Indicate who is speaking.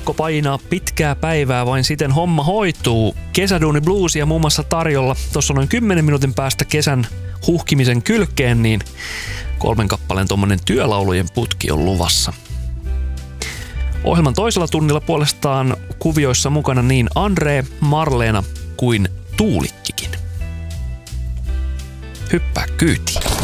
Speaker 1: pakko painaa pitkää päivää, vain siten homma hoituu. Kesäduuni bluesia muun muassa tarjolla. Tuossa noin 10 minuutin päästä kesän huhkimisen kylkeen, niin 3 kappaleen tommonen työlaulujen putki on luvassa. Ohjelman toisella tunnilla puolestaan kuvioissa mukana niin Andre, Marleena kuin Tuulikkikin. Hyppää kyytiin.